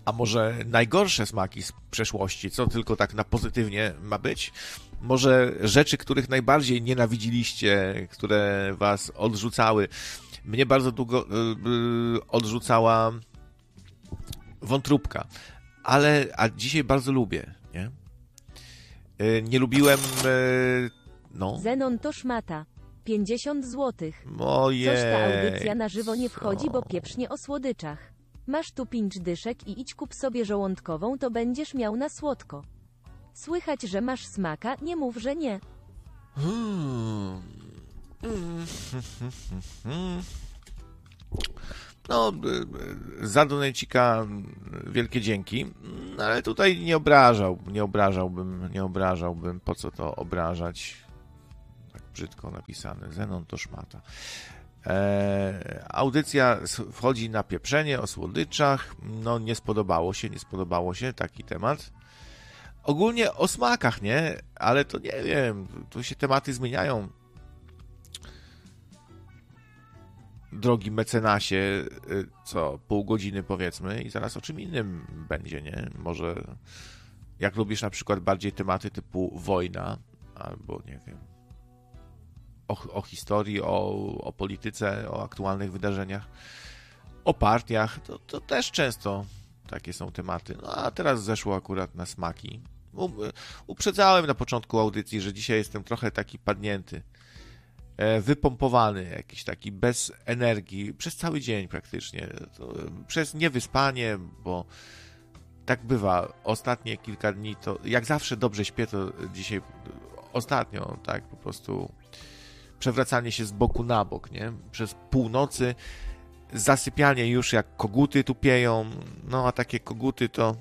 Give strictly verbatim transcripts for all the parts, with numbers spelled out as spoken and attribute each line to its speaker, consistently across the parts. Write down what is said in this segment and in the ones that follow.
Speaker 1: A może najgorsze smaki z przeszłości, co tylko tak na pozytywnie ma być? Może rzeczy, których najbardziej nienawidziliście, które was odrzucały. Mnie bardzo długo yy, odrzucała wątróbka, ale a dzisiaj bardzo lubię, nie? Yy, nie lubiłem... Yy, no.
Speaker 2: Zenon to szmata. pięćdziesiąt złotych.
Speaker 1: Ojej.
Speaker 2: Coś ta audycja na żywo nie wchodzi, bo pieprznie o słodyczach. Masz tu pięć dyszek i idź kup sobie żołądkową, to będziesz miał na słodko. Słychać, że masz smaka, nie mów, że nie.
Speaker 1: Hmm. No, za donejcika wielkie dzięki, ale tutaj nie obrażał, nie obrażałbym, nie obrażałbym, po co to obrażać? Tak brzydko napisane, Zenon to szmata. Eee, audycja wchodzi na pieprzenie o słodyczach, no nie spodobało się, nie spodobało się taki temat. Ogólnie o smakach, nie? Ale to nie wiem, tu się tematy zmieniają. Drogi mecenasie, co pół godziny powiedzmy i zaraz o czym innym będzie, nie? Może jak lubisz na przykład bardziej tematy typu wojna, albo nie wiem, o, o historii, o, o polityce, o aktualnych wydarzeniach, o partiach, to, to też często takie są tematy. No a teraz zeszło akurat na smaki. Uprzedzałem na początku audycji, że dzisiaj jestem trochę taki padnięty, wypompowany, jakiś taki bez energii, przez cały dzień praktycznie, to przez niewyspanie, bo tak bywa, ostatnie kilka dni to, jak zawsze dobrze śpię, to dzisiaj ostatnio, tak, po prostu przewracanie się z boku na bok, nie, przez północy, zasypianie już jak koguty tupieją, no a takie koguty to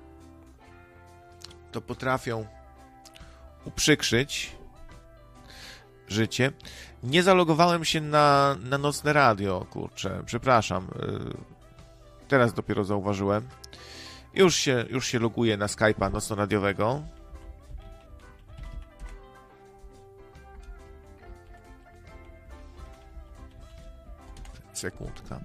Speaker 1: to potrafią uprzykrzyć życie. Nie zalogowałem się na, na nocne radio, kurczę, przepraszam. Teraz dopiero zauważyłem. Już się, już się loguję na Skype'a nocno-radiowego. Sekundka.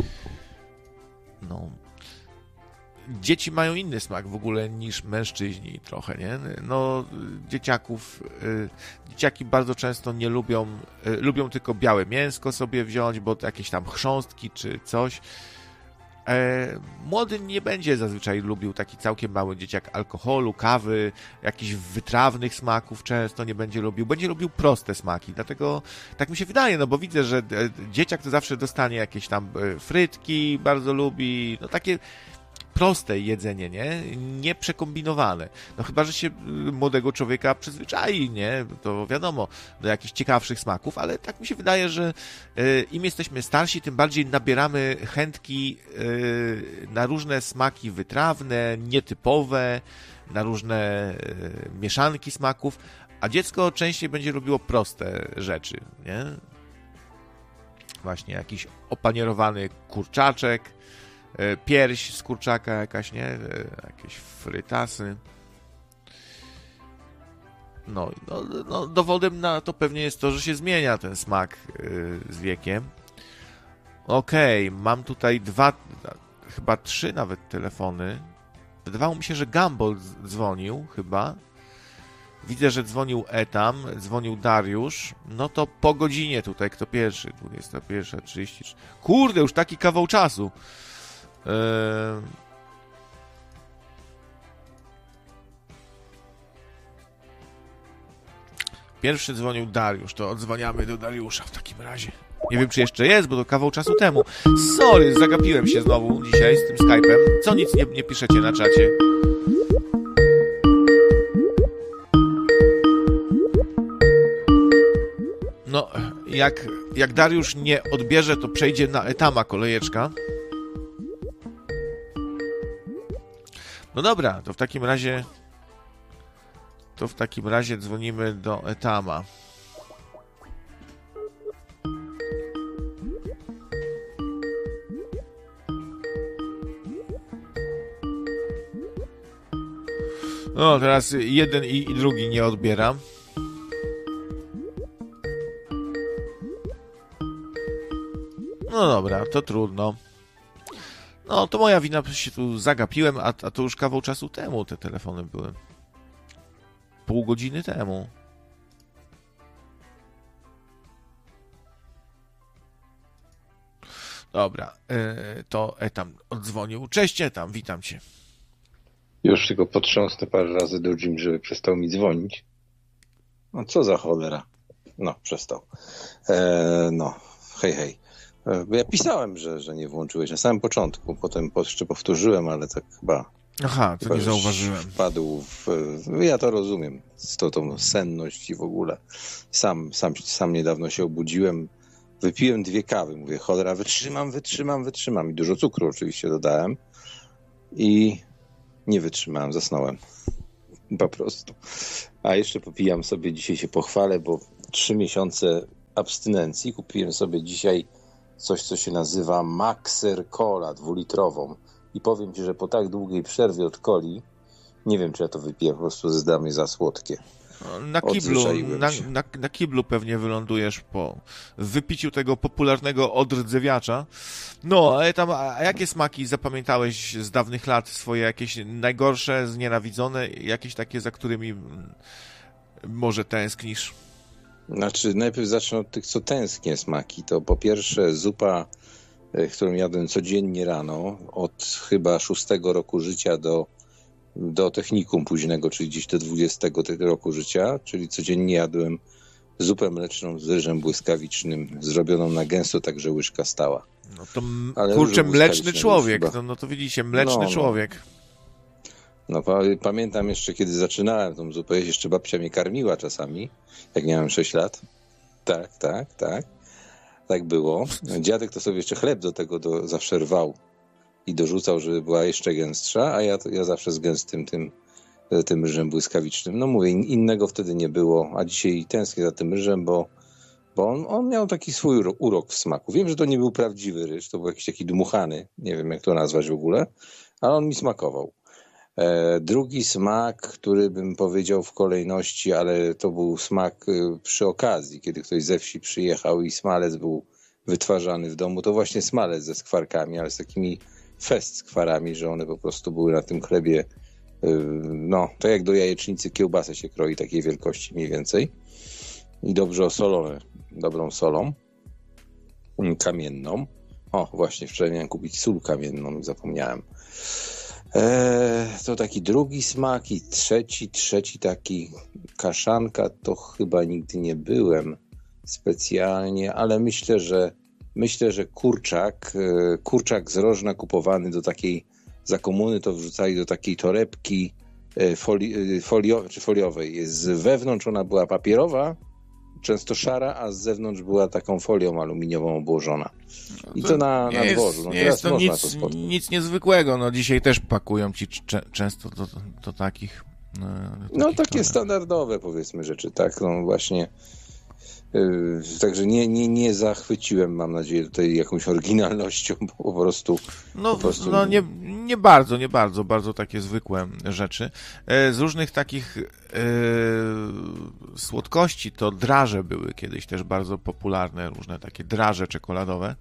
Speaker 1: No. Dzieci mają inny smak w ogóle niż mężczyźni trochę, nie? No, dzieciaków, y, dzieciaki bardzo często nie lubią, y, lubią tylko białe mięsko sobie wziąć, bo to jakieś tam chrząstki czy coś. E, młody nie będzie zazwyczaj lubił taki całkiem mały dzieciak alkoholu, kawy, jakichś wytrawnych smaków często nie będzie lubił. Będzie lubił proste smaki, dlatego tak mi się wydaje, no bo widzę, że dzieciak to zawsze dostanie jakieś tam frytki, bardzo lubi, no takie proste jedzenie, nie? Nie przekombinowane. No chyba, że się młodego człowieka przyzwyczai, nie? To wiadomo, do jakichś ciekawszych smaków, ale tak mi się wydaje, że im jesteśmy starsi, tym bardziej nabieramy chętki na różne smaki wytrawne, nietypowe, na różne mieszanki smaków, a dziecko częściej będzie lubiło proste rzeczy, nie? Właśnie jakiś opanierowany kurczaczek, pierś z kurczaka jakaś, nie? Jakieś frytasy. No, no, no, dowodem na to pewnie jest to, że się zmienia ten smak yy, z wiekiem. Okej, okay, mam tutaj dwa, chyba trzy nawet telefony. Wydawało mi się, że Gumball dzwonił chyba. Widzę, że dzwonił Etam, dzwonił Dariusz. No to po godzinie tutaj, kto pierwszy? dwudziesta pierwsza trzydzieści trzy. Kurde, już taki kawał czasu. Pierwszy dzwonił Dariusz, to odzwaniamy do Dariusza w takim razie. Nie wiem, czy jeszcze jest, bo to kawał czasu temu. Sorry, zagapiłem się znowu dzisiaj z tym Skype'em. Co nic nie, nie piszecie na czacie. No, jak, jak Dariusz nie odbierze, to przejdzie na Etama kolejeczka. No dobra, to w takim razie to w takim razie dzwonimy do Etama. No, teraz jeden i, i drugi nie odbieram. No dobra, to trudno. No, to moja wina, się tu zagapiłem, a, a to już kawał czasu temu te telefony były. Pół godziny temu. Dobra, yy, to Etam oddzwonił. Cześć Etam, witam cię.
Speaker 3: Już tylko potrząsnę parę razy do Jim, żeby przestał mi dzwonić. No co za cholera. No, przestał. E, no, hej, hej. E, ja pisałem, że, że nie włączyłeś na samym początku, potem jeszcze powtórzyłem, ale tak chyba...
Speaker 1: Aha, to nie zauważyłem.
Speaker 3: Wpadł w... Ja to rozumiem, z tą, tą senność i w ogóle. Sam, sam, sam niedawno się obudziłem, wypiłem dwie kawy, mówię, cholera, wytrzymam, wytrzymam, wytrzymam. I dużo cukru oczywiście dodałem. I nie wytrzymałem, zasnąłem. Po prostu. A jeszcze popijam sobie, dzisiaj się pochwalę, bo trzy miesiące abstynencji. Kupiłem sobie dzisiaj coś, co się nazywa Maxer Cola dwulitrową. I powiem ci, że po tak długiej przerwie od coli, nie wiem, czy ja to wypiję, po prostu zdam je za słodkie.
Speaker 1: Na kiblu, na, na, na kiblu pewnie wylądujesz po wypiciu tego popularnego odrdzewiacza. No, ale tam, a jakie smaki zapamiętałeś z dawnych lat? Swoje jakieś najgorsze, znienawidzone, jakieś takie, za którymi może tęsknisz?
Speaker 3: Znaczy, najpierw zacznę od tych, co tęsknię smaki. To po pierwsze zupa, którą jadłem codziennie rano, od chyba szóstego roku życia do do technikum późnego, czyli gdzieś do dwudziestego roku życia, czyli codziennie jadłem zupę mleczną z ryżem błyskawicznym, zrobioną na gęsto, tak że łyżka stała.
Speaker 1: No to ale kurczę, mleczny człowiek, no, no to widzicie, mleczny no, człowiek.
Speaker 3: No, no pamiętam jeszcze, kiedy zaczynałem tą zupę, jeszcze babcia mnie karmiła czasami, jak miałem sześć lat. Tak, tak, tak. Tak było. Dziadek to sobie jeszcze chleb do tego do, zawsze rwał i dorzucał, żeby była jeszcze gęstsza, a ja, ja zawsze z gęstym tym, tym ryżem błyskawicznym. No mówię, innego wtedy nie było, a dzisiaj tęsknię za tym ryżem, bo, bo on, on miał taki swój urok w smaku. Wiem, że to nie był prawdziwy ryż, to był jakiś taki dmuchany, nie wiem jak to nazwać w ogóle, ale on mi smakował. E, drugi smak, który bym powiedział w kolejności, ale to był smak przy okazji, kiedy ktoś ze wsi przyjechał i smalec był wytwarzany w domu, to właśnie smalec ze skwarkami, ale z takimi fest z kwarami, że one po prostu były na tym chlebie, no, tak jak do jajecznicy kiełbasę się kroi, takiej wielkości mniej więcej. I dobrze osolone, dobrą solą, kamienną. O, właśnie wczoraj miałem kupić sól kamienną, zapomniałem. Eee, to taki drugi smak i trzeci, trzeci taki kaszanka, to chyba nigdy nie byłem specjalnie, ale myślę, że Myślę, że kurczak, kurczak z rożna kupowany do takiej, za komuny to wrzucali do takiej torebki foli, folio, czy foliowej. Z wewnątrz ona była papierowa, często szara, a z zewnątrz była taką folią aluminiową obłożona. I to, to na, na dworzu. No,
Speaker 1: nie jest to nic, to nic niezwykłego. No, dzisiaj też pakują ci cze, często do, do, do takich. No, do
Speaker 3: no
Speaker 1: takich
Speaker 3: takie
Speaker 1: toreb.
Speaker 3: Standardowe powiedzmy rzeczy, tak? No właśnie. Yy, także nie, nie, nie zachwyciłem, mam nadzieję, tutaj jakąś oryginalnością, bo po prostu...
Speaker 1: No,
Speaker 3: po prostu...
Speaker 1: no nie, nie bardzo, nie bardzo, bardzo takie zwykłe rzeczy. Z różnych takich e, słodkości to draże były kiedyś też bardzo popularne, różne takie draże czekoladowe.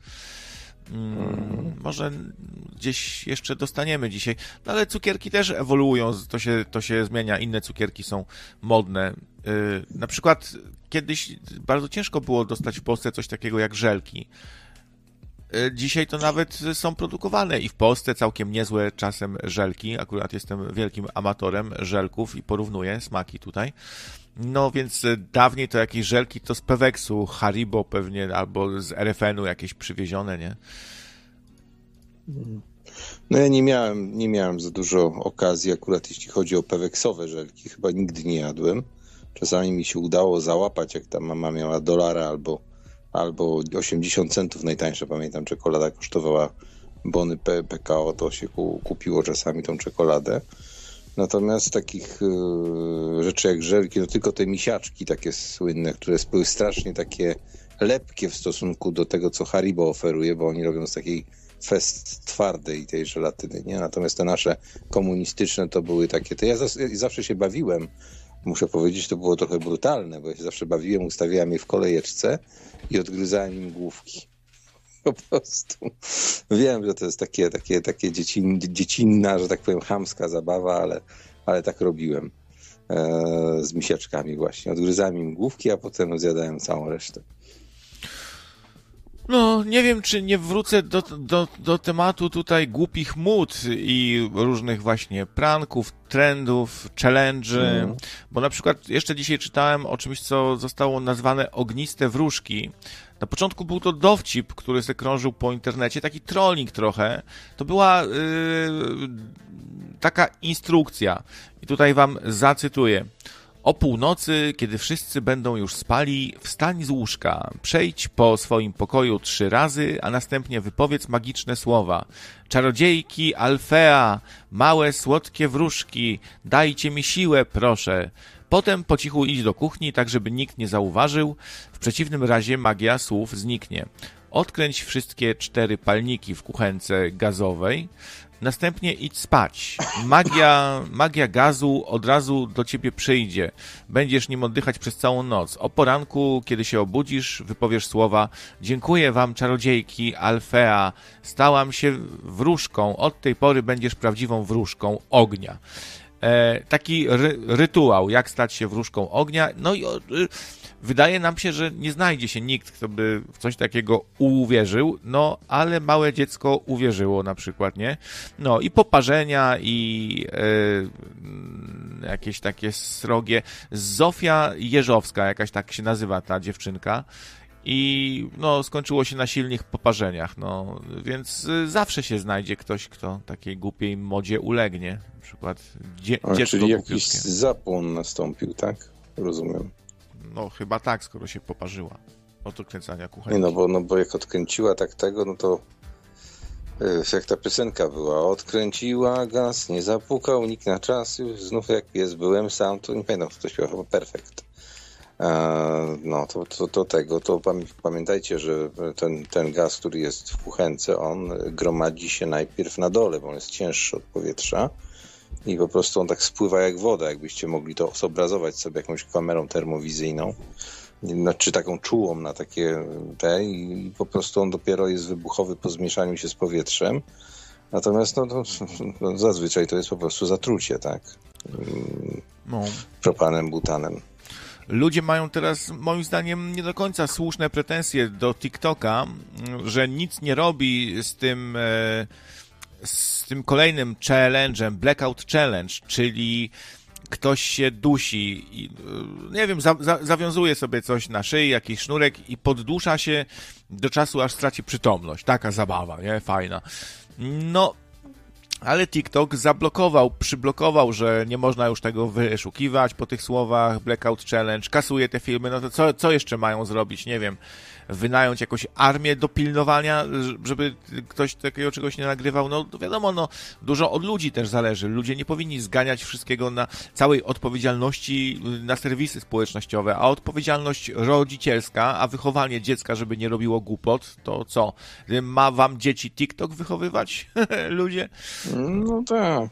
Speaker 1: Hmm, może gdzieś jeszcze dostaniemy dzisiaj, no ale cukierki też ewoluują, to się, to się zmienia, inne cukierki są modne. Yy, na przykład kiedyś bardzo ciężko było dostać w Polsce coś takiego jak żelki. Yy, dzisiaj to nawet są produkowane i w Polsce całkiem niezłe czasem żelki, akurat jestem wielkim amatorem żelków i porównuję smaki tutaj. No więc dawniej to jakieś żelki to z Peweksu, Haribo pewnie, albo z er ef en-u jakieś przywiezione, nie?
Speaker 3: No ja nie miałem, nie miałem za dużo okazji akurat jeśli chodzi o peweksowe żelki, chyba nigdy nie jadłem. Czasami mi się udało załapać, jak ta mama miała dolara albo, albo osiemdziesiąt centów najtańsza, pamiętam, czekolada kosztowała bony P K O, to się kupiło czasami tą czekoladę. Natomiast takich y, rzeczy jak żelki, no tylko te misiaczki takie słynne, które były strasznie takie lepkie w stosunku do tego, co Haribo oferuje, bo oni robią z takiej fest twardej tej żelatyny, nie? Natomiast te nasze komunistyczne to były takie, to ja, zas, ja zawsze się bawiłem, muszę powiedzieć, to było trochę brutalne, bo ja się zawsze bawiłem, ustawiałem je w kolejeczce i odgryzałem im główki. Po prostu wiem, że to jest takie, takie, takie dziecin, dziecinna, że tak powiem, chamska zabawa, ale, ale tak robiłem e, z misiaczkami właśnie. Odgryzałem im główki, a potem zjadałem całą resztę.
Speaker 1: No, nie wiem, czy nie wrócę do, do, do tematu tutaj głupich mód i różnych właśnie pranków, trendów, challenge'y, mm. bo na przykład jeszcze dzisiaj czytałem o czymś, co zostało nazwane ogniste wróżki. Na początku był to dowcip, który se krążył po internecie, taki trolling trochę. To była yy, taka instrukcja i tutaj wam zacytuję. O północy, kiedy wszyscy będą już spali, wstań z łóżka, przejdź po swoim pokoju trzy razy, a następnie wypowiedz magiczne słowa. Czarodziejki, Alfea, małe, słodkie wróżki, dajcie mi siłę, proszę. Potem po cichu idź do kuchni, tak żeby nikt nie zauważył, w przeciwnym razie magia słów zniknie. Odkręć wszystkie cztery palniki w kuchence gazowej, następnie idź spać. Magia, magia gazu od razu do ciebie przyjdzie. Będziesz nim oddychać przez całą noc. O poranku, kiedy się obudzisz, wypowiesz słowa: dziękuję wam, czarodziejki, Alfea, stałam się wróżką. Od tej pory będziesz prawdziwą wróżką ognia. E, taki ry, rytuał, jak stać się wróżką ognia. No i o, y, wydaje nam się, że nie znajdzie się nikt, kto by w coś takiego uwierzył, no ale małe dziecko uwierzyło na przykład, nie? No i poparzenia i e, jakieś takie srogie. Zofia Jeżowska, jakaś tak się nazywa ta dziewczynka. I no, skończyło się na silnych poparzeniach, no, więc zawsze się znajdzie ktoś, kto takiej głupiej modzie ulegnie. Na przykład dzie-
Speaker 3: A,
Speaker 1: dziecko
Speaker 3: czyli jakiś
Speaker 1: głupiutkie.
Speaker 3: zapłon nastąpił, tak? Rozumiem.
Speaker 1: No, chyba tak, skoro się poparzyła od odkręcania kuchenki.
Speaker 3: Nie, no bo, no bo jak odkręciła tak tego, no to yy, jak ta piosenka była, odkręciła gaz, nie zapukał, nikt na czas, już znów jak pies byłem sam, to nie pamiętam, kto to śpiewał, chyba Perfekt. No, to, to, to tego, to pamiętajcie, że ten, ten gaz, który jest w kuchence, on gromadzi się najpierw na dole, bo on jest cięższy od powietrza i po prostu on tak spływa jak woda, jakbyście mogli to zobrazować sobie jakąś kamerą termowizyjną, no, czy taką czułą na takie te i po prostu on dopiero jest wybuchowy po zmieszaniu się z powietrzem, natomiast no, to, no, zazwyczaj to jest po prostu zatrucie, tak?
Speaker 1: No.
Speaker 3: Propanem, butanem.
Speaker 1: Ludzie mają teraz, moim zdaniem, nie do końca słuszne pretensje do TikToka, że nic nie robi z tym, z tym kolejnym challenge'em, Blackout Challenge, czyli ktoś się dusi i, nie wiem, za, za, zawiązuje sobie coś na szyi, jakiś sznurek i poddusza się do czasu, aż straci przytomność. Taka zabawa, nie? Fajna. No, ale TikTok zablokował, przyblokował, że nie można już tego wyszukiwać po tych słowach, Blackout Challenge, kasuje te filmy, no to co, co jeszcze mają zrobić, nie wiem, wynająć jakąś armię do pilnowania, żeby ktoś takiego czegoś nie nagrywał, no wiadomo, no dużo od ludzi też zależy, ludzie nie powinni zganiać wszystkiego na całej odpowiedzialności na serwisy społecznościowe, a odpowiedzialność rodzicielska, a wychowanie dziecka, żeby nie robiło głupot, to co, ma wam dzieci TikTok wychowywać, ludzie?
Speaker 3: No tak.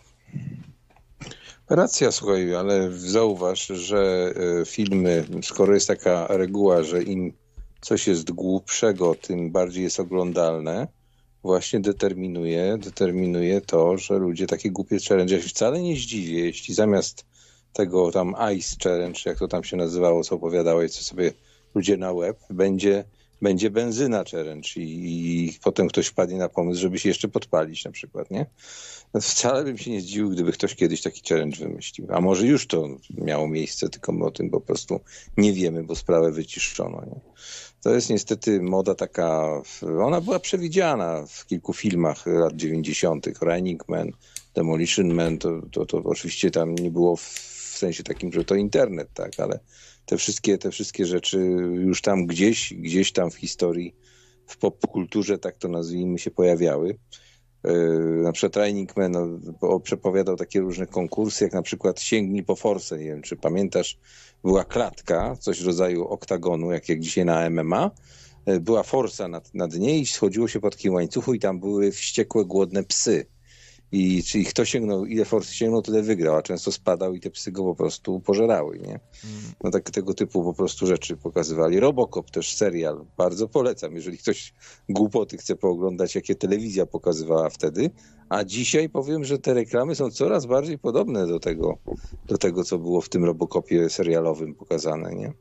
Speaker 3: Racja, słuchaj, ale zauważ, że filmy, skoro jest taka reguła, że im coś jest głupszego, tym bardziej jest oglądalne, właśnie determinuje, determinuje to, że ludzie takie głupie challenge, ja się wcale nie zdziwię, jeśli zamiast tego tam Ice Challenge, jak to tam się nazywało, co opowiadałeś, co sobie ludzie na łeb, będzie, będzie benzyna challenge i, i potem ktoś wpadnie na pomysł, żeby się jeszcze podpalić na przykład, nie? Wcale bym się nie zdziwił, gdyby ktoś kiedyś taki challenge wymyślił. A może już to miało miejsce, tylko my o tym po prostu nie wiemy, bo sprawę wyciszono, nie? To jest niestety moda taka, ona była przewidziana w kilku filmach lat dziewięćdziesiątych. Running Man, Demolition Man, to, to, to oczywiście tam nie było w sensie takim, że to internet, tak, ale te wszystkie, te wszystkie rzeczy już tam gdzieś, gdzieś tam w historii, w popkulturze, tak to nazwijmy, się pojawiały. Na przykład Running Man no, przepowiadał takie różne konkursy, jak na przykład sięgnij po forsę, nie wiem, czy pamiętasz, była klatka, coś w rodzaju oktagonu, jak, jak dzisiaj na M M A, była forsa na, na dnie i schodziło się po takim łańcuchu i tam były wściekłe, głodne psy. I czyli kto sięgnął, ile forsy sięgnął, tyle wygrał, a często spadał i te psy go po prostu pożerały, nie? No tak, tego typu po prostu rzeczy pokazywali. Robocop też serial, bardzo polecam, jeżeli ktoś głupoty chce pooglądać, jakie telewizja pokazywała wtedy, a dzisiaj powiem, że te reklamy są coraz bardziej podobne do tego, do tego co było w tym Robocopie serialowym pokazane, nie?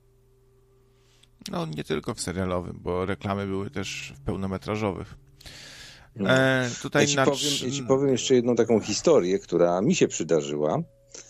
Speaker 1: No nie tylko w serialowym, bo reklamy były też w pełnometrażowych. E, tutaj
Speaker 3: ja, ci
Speaker 1: na...
Speaker 3: powiem, ja ci powiem jeszcze jedną taką historię, która mi się przydarzyła.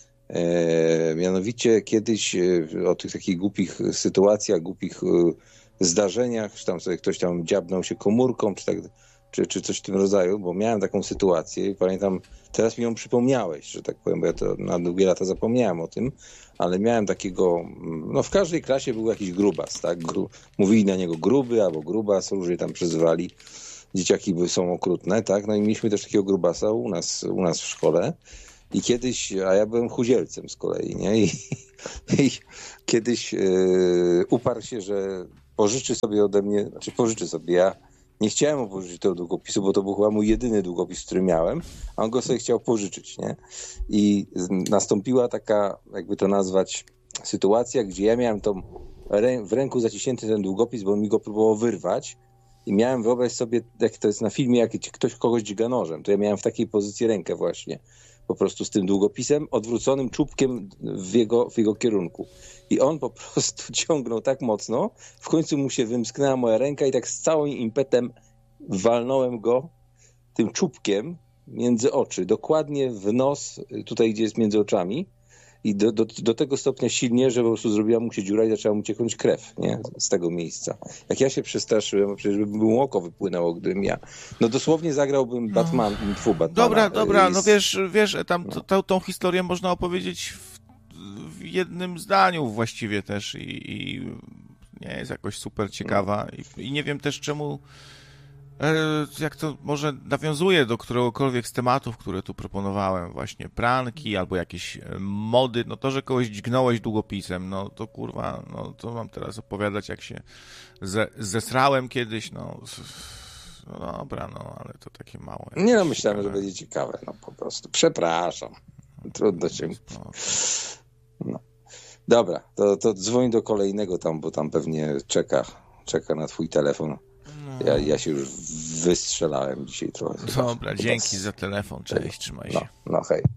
Speaker 3: E, mianowicie kiedyś e, o tych takich głupich sytuacjach, głupich e, zdarzeniach, czy tam sobie ktoś tam dziabnął się komórką, czy, tak, czy, czy coś w tym rodzaju, bo miałem taką sytuację i pamiętam, teraz mi ją przypomniałeś, że tak powiem, bo ja to na długie lata zapomniałem o tym, ale miałem takiego, no w każdej klasie był jakiś grubas, tak? Gru, mówili na niego gruby albo grubas, różnie tam przyzywali. Dzieciaki są okrutne, tak? No i mieliśmy też takiego grubasa u nas, u nas w szkole i kiedyś, a ja byłem chudzielcem z kolei, nie? I, i kiedyś yy, uparł się, że pożyczy sobie ode mnie, znaczy pożyczy sobie, ja nie chciałem mu pożyczyć tego długopisu, bo to był chyba mój jedyny długopis, który miałem, a on go sobie chciał pożyczyć, nie? I nastąpiła taka, jakby to nazwać, sytuacja, gdzie ja miałem tą w ręku zaciśnięty ten długopis, bo mi go próbował wyrwać. I miałem, wyobraź sobie, jak to jest na filmie, jak ktoś kogoś dźga nożem, to ja miałem w takiej pozycji rękę właśnie, po prostu z tym długopisem, odwróconym czubkiem w jego, w jego kierunku. I on po prostu ciągnął tak mocno, w końcu mu się wymsknęła moja ręka i tak z całym impetem walnąłem go tym czubkiem między oczy, dokładnie w nos, tutaj gdzie jest między oczami. I do, do, do tego stopnia silnie, że po prostu zrobiła mu się dziura i zaczęła mu cieknąć krew, nie? Z tego miejsca. Jak ja się przestraszyłem, przecież by mu oko wypłynęło, gdybym ja... No dosłownie zagrałbym Batman, no. Tfu, Batmana.
Speaker 1: Dobra, dobra,
Speaker 3: I...
Speaker 1: no wiesz, wiesz, tam no. tą, tą historię można opowiedzieć w, w jednym zdaniu właściwie też i, i nie jest jakoś super ciekawa no. I, i nie wiem też czemu jak to może nawiązuje do któregokolwiek z tematów, które tu proponowałem, właśnie pranki albo jakieś mody, no to, że kogoś dźgnąłeś długopisem, no to kurwa, no to mam teraz opowiadać, jak się ze, zesrałem kiedyś, no, no dobra, no, ale to takie małe.
Speaker 3: Nie no, myślałem, ciekawe. Że będzie ciekawe, no po prostu. Przepraszam. Trudno się... No. Dobra, to, to dzwoń do kolejnego tam, bo tam pewnie czeka, czeka na twój telefon. Ja, ja się już wystrzelałem dzisiaj trochę.
Speaker 1: Dobra, chyba. Dzięki za telefon. Cześć, trzymaj się.
Speaker 3: No, no hej.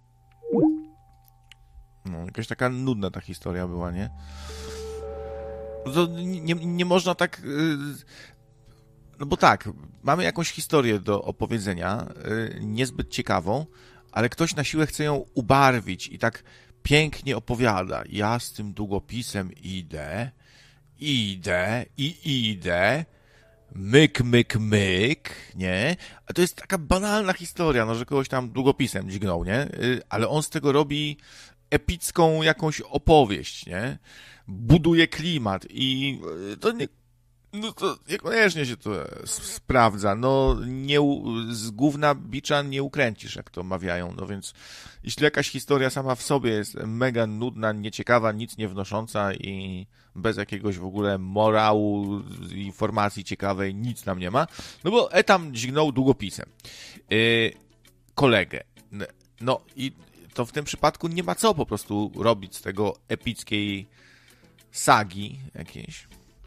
Speaker 1: No, jakaś taka nudna ta historia była, nie? To nie, nie można tak... No bo tak, mamy jakąś historię do opowiedzenia, niezbyt ciekawą, ale ktoś na siłę chce ją ubarwić i tak pięknie opowiada. Ja z tym długopisem idę, idę i idę... myk, myk, myk, nie? A to jest taka banalna historia, no, że kogoś tam długopisem dźgnął, nie? Ale on z tego robi epicką jakąś opowieść, nie? Buduje klimat i to nie... No to niekoniecznie się to sprawdza, no nie, z gówna bicza nie ukręcisz, jak to mawiają, no więc jeśli jakaś historia sama w sobie jest mega nudna, nieciekawa, nic nie wnosząca i bez jakiegoś w ogóle morału, informacji ciekawej, nic nam nie ma, no bo Etam dźgnął długopisem yy, kolegę, no i to w tym przypadku nie ma co po prostu robić z tego epickiej sagi jakiejś,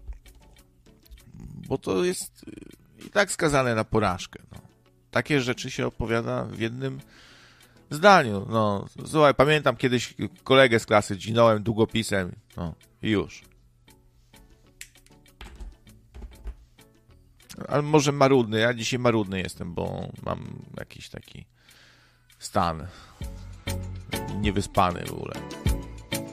Speaker 1: bo to jest i tak skazane na porażkę. No. Takie rzeczy się opowiada w jednym zdaniu. No, słuchaj, pamiętam kiedyś kolegę z klasy dźgnąłem długopisem. No, i już. Ale może marudny. Ja dzisiaj marudny jestem, bo mam jakiś taki stan niewyspany w ogóle.